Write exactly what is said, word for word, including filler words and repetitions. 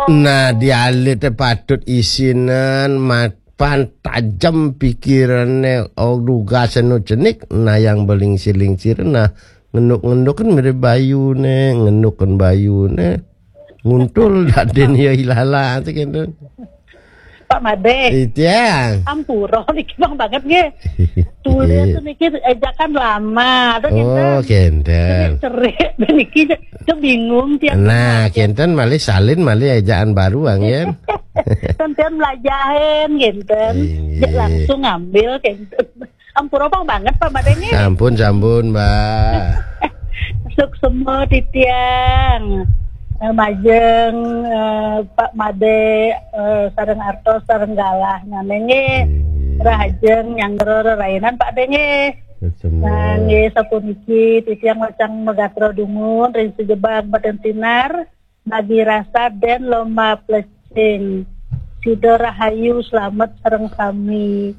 Nah dialit patut isinan mapan tajam pikirannya oh duga senu cenik nah yang beling siling sirna ngenduk-ngenduk kan mirip bayu ne ngenduk kan bayu ne nguntul daden ya hilala gitu. Pak Made. Iya. Ampuro niki bang banget nge. Tulis niki ejakan lama. Oh, kenten. Cerik niki tuh bingung tiap. Nah, kenten malih salin malih ejaan baru angin. Kenten belajarin kenten. Dia langsung ngambil kenten. Ampuro bang banget Pak Made nge. Sampun sampun, Mbak. Masuk semua titiang. Uh, Majeng uh, Pak Made uh, sareng artos sareng galah nyanenge rajeng yang rainan Pak Denge nangge sapuniki titiang macang megatro dungun rin sejebak badan sinar bagi rasa den loma plecing Sido Rahayu selamat sareng kami